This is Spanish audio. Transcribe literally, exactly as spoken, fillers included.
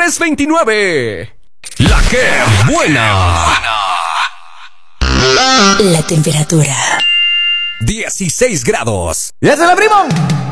tres veintinueve. La que buena. La temperatura dieciséis grados. ¡Ya se la abrimos!